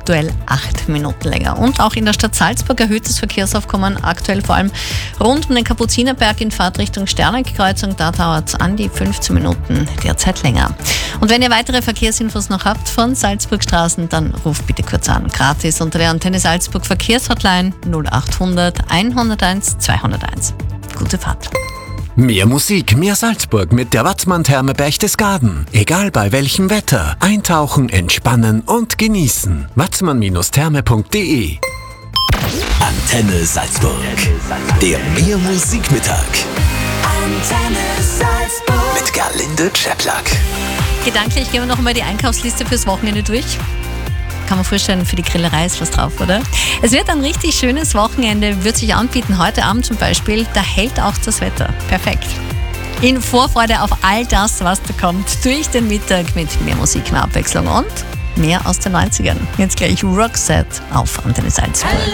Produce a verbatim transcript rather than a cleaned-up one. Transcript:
aktuell acht Minuten länger. Und auch in der Stadt Salzburg erhöht das Verkehrsaufkommen aktuell vor allem rund um den Kapuzinerberg in Fahrtrichtung Sternekreuzung. Da dauert es an die fünfzehn Minuten derzeit länger. Und wenn ihr weitere Verkehrsinfos noch habt von Salzburgstraßen, dann ruft bitte kurz an. Gratis unter der Antenne Salzburg Verkehrshotline null achthundert hunderteins zweihunderteins. Gute Fahrt. Mehr Musik, mehr Salzburg mit der Watzmann-Therme Berchtesgaden. Egal bei welchem Wetter. Eintauchen, entspannen und genießen. watzmann Therme punkt de. Antenne Salzburg. Der Mehr Musikmittag. Antenne Salzburg. Mit Gerlinde Czeplak. Gedanklich gehen wir noch einmal die Einkaufsliste fürs Wochenende durch. Kann man vorstellen, für die Grillerei ist was drauf, oder? Es wird ein richtig schönes Wochenende, wird sich anbieten. Heute Abend zum Beispiel, da hält auch das Wetter. Perfekt. In Vorfreude auf all das, was da kommt, durch den Mittag mit mehr Musik, mehr Abwechslung und mehr aus den neunzigern. Jetzt gleich Roxette auf Antenne Salzburg.